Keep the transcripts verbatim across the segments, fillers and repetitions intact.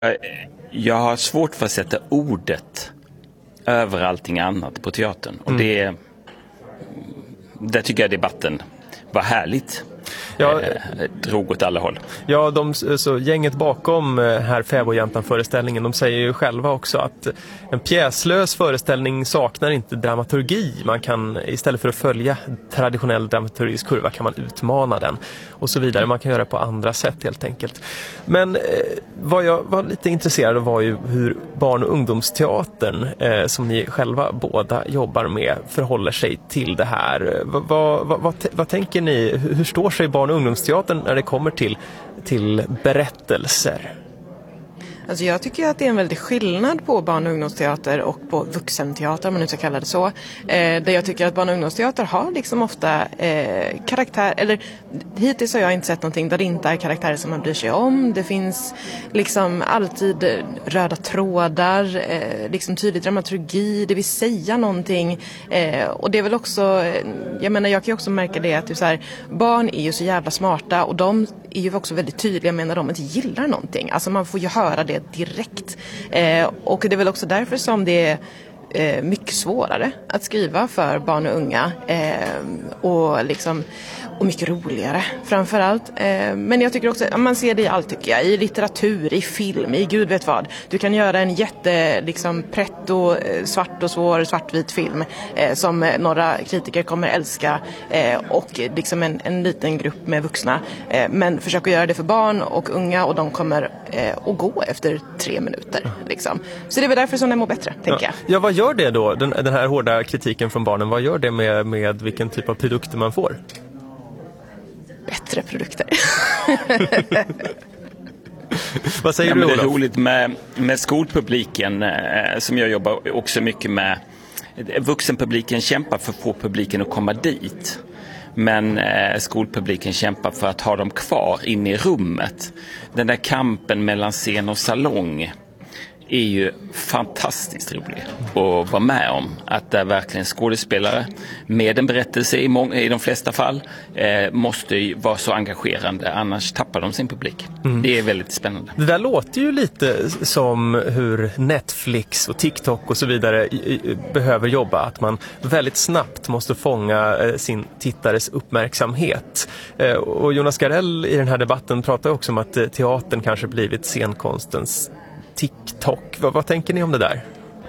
Jag har svårt för att sätta ordet över allting annat på teatern. Och mm. det, det tycker jag debatten var härligt. Ja, eh, drog åt alla håll. Ja, de, så gänget bakom här Fäbodjäntan-föreställningen, de säger ju själva också att en pjäslös föreställning saknar inte dramaturgi. Man kan, istället för att följa traditionell dramaturgisk kurva, kan man utmana den och så vidare. Man kan göra det på andra sätt helt enkelt. Men eh, vad jag var lite intresserad av var ju hur barn- och ungdomsteatern, eh, som ni själva båda jobbar med, förhåller sig till det här. Vad, vad, vad, vad, vad tänker ni? Hur står sig barn- och ungdomsteatern när det kommer till, till berättelser? Alltså jag tycker att det är en väldig skillnad på barn- och ungdomsteater och på vuxenteater, om man nu ska kalla det så. Eh, där jag tycker att barn- och ungdomsteater har liksom ofta eh, karaktär, eller hittills har jag inte sett någonting där det inte är karaktärer som man bryr sig om. Det finns liksom alltid röda trådar, eh, liksom tydlig dramaturgi, det vill säga någonting. Eh, och det är väl också, jag menar jag kan ju också märka det att det är så här, barn är ju så jävla smarta och de är ju också väldigt tydliga med när de inte gillar någonting. Alltså man får ju höra det direkt. Eh, och det är väl också därför som det är eh, mycket svårare att skriva för barn och unga. Eh, och liksom och mycket roligare framförallt. Eh, men jag tycker också, man ser det i allt tycker jag. I litteratur, i film, i gud vet vad. Du kan göra en jätte liksom pretto, svart och svår, svartvit film eh, som några kritiker kommer älska. Eh, och liksom en, en liten grupp med vuxna. Eh, men försök att göra det för barn och unga och de kommer eh, att gå efter tre minuter. Liksom. Så det är väl därför som det mår bättre, tänker ja. jag. Ja, vad gör det då? Den, den här hårda kritiken från barnen, vad gör det med, med vilken typ av produkter man får? Bättre produkter. Vad säger ja, du, men Olof? Det är roligt med, med skolpubliken eh, som jag jobbar också mycket med. Vuxenpubliken kämpar för att få publiken att komma dit. Men eh, skolpubliken kämpar för att ha dem kvar inne i rummet. Den där kampen mellan scen och salong är ju fantastiskt rolig att vara med om. Att det är verkligen skådespelare med en berättelse i, många, i de flesta fall eh, måste ju vara så engagerande, annars tappar de sin publik. Mm. Det är väldigt spännande. Det där låter ju lite som hur Netflix och TikTok och så vidare i, i, behöver jobba. Att man väldigt snabbt måste fånga eh, sin tittares uppmärksamhet. Eh, och Jonas Gardell i den här debatten pratar också om att eh, teatern kanske blivit scenkonstens TikTok. Vad, vad tänker ni om det där?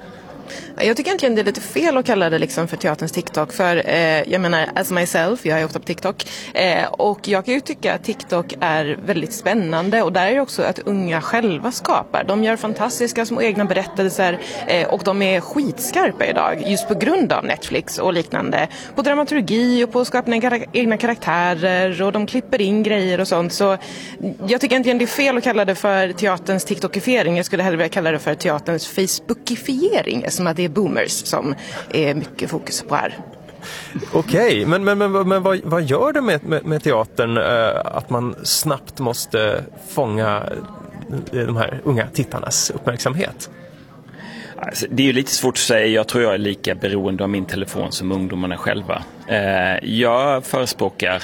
Jag tycker egentligen det är lite fel att kalla det liksom för teaterns TikTok. För eh, jag menar, as myself, jag är ofta på TikTok. Eh, och jag kan ju tycka att TikTok är väldigt spännande. Och där är det också att unga själva skapar. De gör fantastiska små egna berättelser. Eh, och de är skitskarpa idag. Just på grund av Netflix och liknande. På dramaturgi och på att skapa egna karaktärer. Och de klipper in grejer och sånt. Så jag tycker egentligen det är fel att kalla det för teaterns TikTokifiering. Jag skulle hellre vilja kalla det för teaterns Facebookifiering. Som att det är boomers som är mycket fokus på här. Okej, okay, men, men, men, men vad, vad gör det med, med, med teatern uh, att man snabbt måste fånga de här unga tittarnas uppmärksamhet? Alltså, det är ju lite svårt att säga. Jag tror jag är lika beroende av min telefon som ungdomarna själva. Uh, jag förespråkar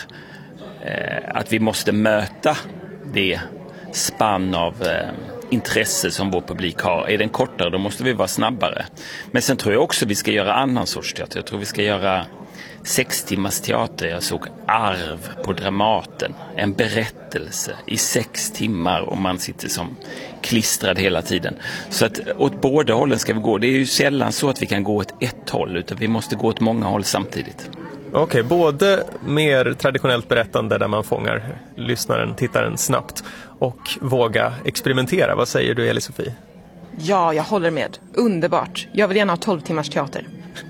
uh, att vi måste möta det spann av uh, intresse som vår publik har. Är den kortare, då måste vi vara snabbare. Men sen tror jag också vi ska göra annan sorts teater. Jag tror vi ska göra sex timmars teater. Jag såg Arv på Dramaten. En berättelse i sex timmar och man sitter som klistrad hela tiden. Så att åt båda hållen ska vi gå. Det är ju sällan så att vi kan gå åt ett håll, utan vi måste gå åt många håll samtidigt. Okej, okay, både mer traditionellt berättande där man fångar lyssnaren, tittaren snabbt och våga experimentera. Vad säger du, Elisofie? Ja, jag håller med. Underbart. Jag vill gärna ha tolv timmars teater.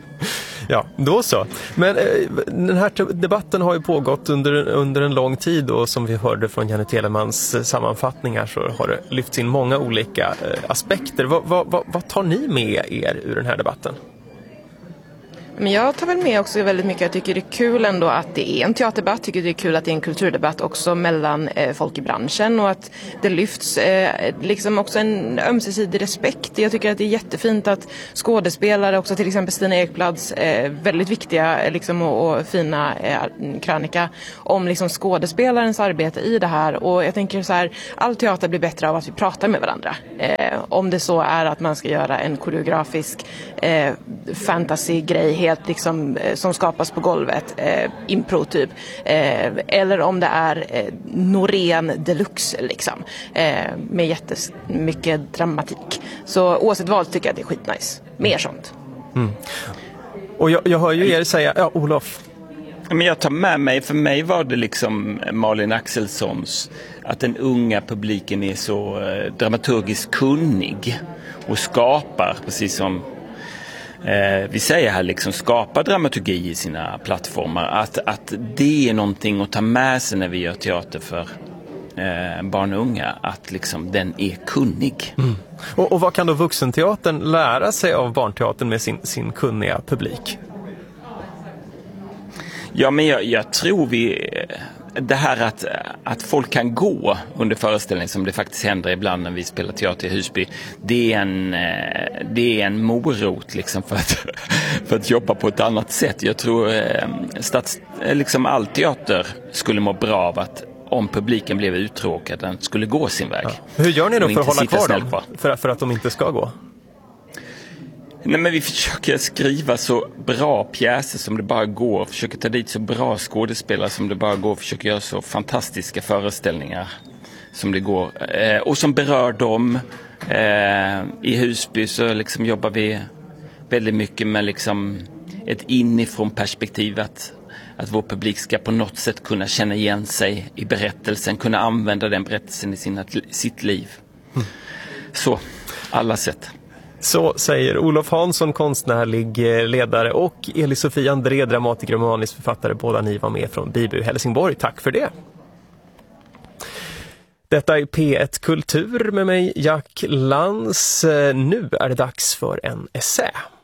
Ja, då så. Men eh, den här debatten har ju pågått under, under en lång tid och som vi hörde från Janne Telemans sammanfattningar så har det lyfts in många olika eh, aspekter. Va, va, va, vad tar ni med er ur den här debatten? Men jag tar väl med också väldigt mycket. Jag tycker det är kul ändå att det är en teaterdebatt. Jag tycker det är kul att det är en kulturdebatt också mellan eh, folk i branschen och att det lyfts eh, liksom också en ömsesidig respekt. Jag tycker att det är jättefint att skådespelare, också till exempel Stina Ekblads eh, väldigt viktiga eh, liksom, och, och fina eh, krönika om liksom, skådespelarens arbete i det här. Och jag tänker så här, all teater blir bättre av att vi pratar med varandra. Eh, om det så är att man ska göra en koreografisk eh, fantasy-grej helt liksom, eh, som skapas på golvet, eh, impro typ, eh, eller om det är eh, Norén deluxe liksom, eh, med jättemycket dramatik. Så oavsett vad tycker jag att det är skitnice. Mer sånt. Mm. Och jag, jag hör ju er säga, ja Olof. Men jag tar med mig, för mig var det liksom Malin Axelssons, att den unga publiken är så eh, dramaturgiskt kunnig och skapar, precis som eh, vi säger här, liksom skapar dramaturgi i sina plattformar. Att, att det är någonting att ta med sig när vi gör teater för eh, barn och unga, att liksom den är kunnig. Mm. Och, och vad kan då vuxenteatern lära sig av barnteatern med sin, sin kunniga publik? Ja, men jag, jag tror vi, det här att, att folk kan gå under föreställning, som det faktiskt händer ibland när vi spelar teater i Husby, det är en, det är en morot liksom för, att, för att jobba på ett annat sätt. Jag tror stats, liksom all teater skulle må bra av att, om publiken blev uttråkad, den skulle gå sin väg. Ja. Hur gör ni då för att hålla kvar dem? För, för att de inte ska gå? Nej, men vi försöker skriva så bra pjäser som det bara går. Försöker ta dit så bra skådespelare som det bara går. Försöker göra så fantastiska föreställningar som det går. Eh, och som berör dem. Eh, I Husby så liksom jobbar vi väldigt mycket med liksom ett inifrån perspektiv. Att, att vår publik ska på något sätt kunna känna igen sig i berättelsen. Kunna använda den berättelsen i sina, sitt liv. Mm. Så, alla sätt. Så säger Olof Hansson, konstnärlig ledare, och Elisofie André, dramatiker och manusförfattare. Båda ni var med från Bibu Helsingborg. Tack för det. Detta är P ett Kultur med mig, Jack Lantz. Nu är det dags för en essä.